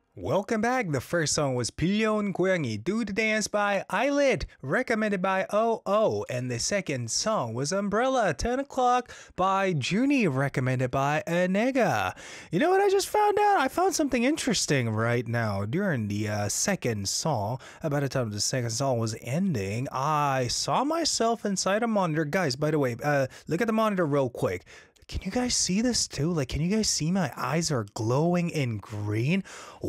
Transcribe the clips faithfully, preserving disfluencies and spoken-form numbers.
Welcome back. The first song was Pilyon Goyangi Do the Dance by Eyelid, recommended by O O. And the second song was Umbrella ten o'clock by Junie, recommended by Anega. You know what I just found out? I found something interesting right now. During the uh, second song, by the time the second song was ending, I saw myself inside a monitor. Guys, by the way, uh, look at the monitor real quick. Can you guys see this too? Like, can you guys see my eyes are glowing in green?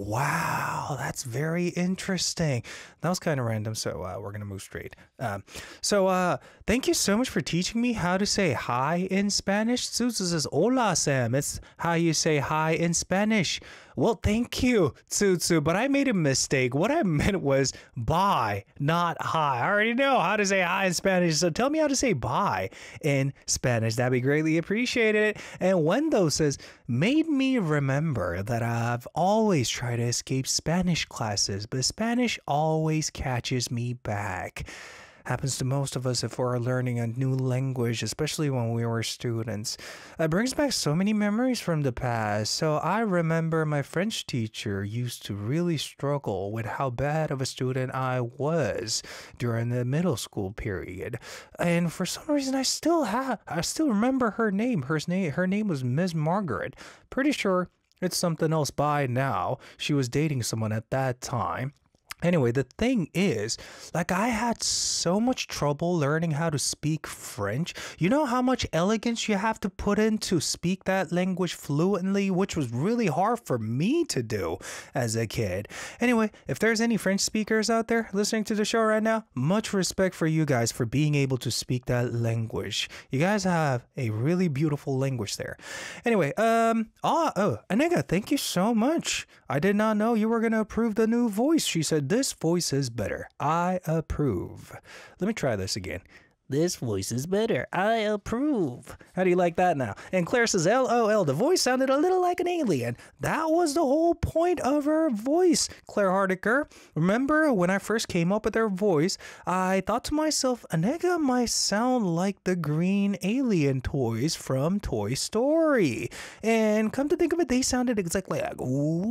Wow, that's very interesting. That was kind of random, so uh, we're going to move straight. Um, so, uh, thank you so much for teaching me how to say hi in Spanish. Tsutsu says, hola, Sam. It's how you say hi in Spanish. Well, thank you, Tsutsu, but I made a mistake. What I meant was bye, not hi. I already know how to say hi in Spanish, so tell me how to say bye in Spanish. That'd be greatly appreciated. And Wendo says, made me remember that I've always tried to escape Spanish classes, but Spanish always catches me back. Happens to most of us if we're learning a new language, especially when we were students. It brings back so many memories from the past. So I remember my French teacher used to really struggle with how bad of a student I was during the middle school period. And for some reason, I still have, I still remember her name. Her name, her name was Miss Margaret. Pretty sure it's something else by now. She was dating someone at that time. Anyway, the thing is, like, I had so much trouble learning how to speak French. You know how much elegance you have to put in to speak that language fluently, which was really hard for me to do as a kid. Anyway, if there's any French speakers out there listening to the show right now, much respect for you guys for being able to speak that language. You guys have a really beautiful language there. Anyway, um, oh, oh, Anega, thank you so much. I did not know you were going to approve the new voice. She said, this voice is better. I approve. Let me try this again. This voice is better. I approve. How do you like that now? And Claire says, L O L. The voice sounded a little like an alien. That was the whole point of her voice, Claire Hardiker. Remember when I first came up with her voice, I thought to myself, Anega might sound like the green alien toys from Toy Story. And come to think of it, they sounded exactly like,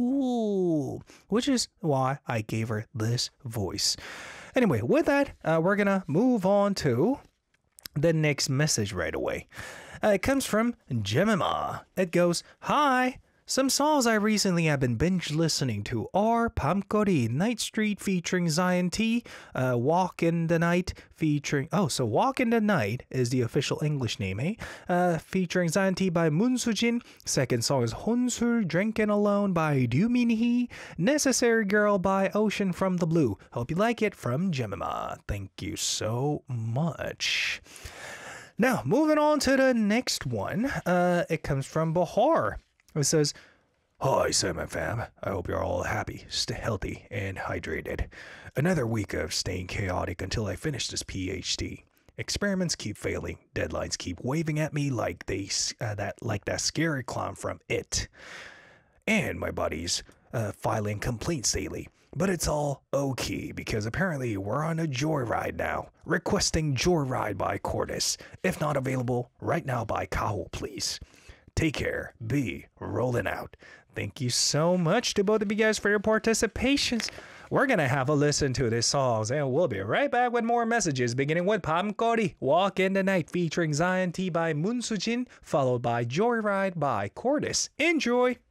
ooh, which is why I gave her this voice. Anyway, with that, uh, we're going to move on to the next message right away. Uh, it comes from Jemima. It goes, hi. Some songs I recently have been binge listening to are Pamkori, Night Street featuring Zion T, uh, Walk in the Night featuring, oh, so Walk in the Night is the official English name, eh? Uh, featuring Zion T by Moon Sujin. Second song is Honsul, Drinking Alone by Do Minhee, Necessary Girl by Ocean from the Blue. Hope you like it, from Jemima. Thank you so much. Now, moving on to the next one. Uh, it comes from Bahar. It says, hi, Simon fam. I hope you're all happy, stay healthy, and hydrated. Another week of staying chaotic until I finish this PhD. Experiments keep failing. Deadlines keep waving at me like they uh, that like that scary clown from It. And my buddies uh, filing complaints daily. But it's all okay because apparently we're on a joyride now. Requesting Joyride by Cordis. If not available, right now by Kaho, please. Take care. Be rolling out. Thank you so much to both of you guys for your participations. We're going to have a listen to these songs and we'll be right back with more messages, beginning with Pamkori, Walk in the Night featuring Zion T by Moon Sujin, followed by Joyride by Cordis. Enjoy!